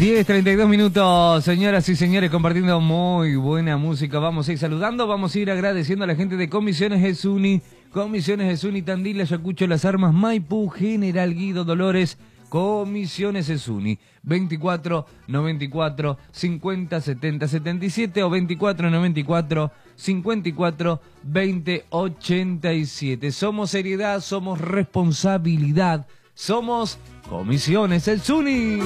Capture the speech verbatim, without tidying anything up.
diez treinta y dos minutos, señoras y señores, compartiendo muy buena música. Vamos a ir saludando, vamos a ir agradeciendo a la gente de Comisiones Esuni, Comisiones Esuni, Tandil, Ayacucho, Las Armas, Maipú, General Guido, Dolores. Comisiones Esuni, veinticuatro noventa y cuatro cincuenta setenta setenta y siete o veinticuatro noventa y cuatro cincuenta y cuatro veinte ochenta y siete. Somos seriedad, somos responsabilidad, somos Comisiones Esuni.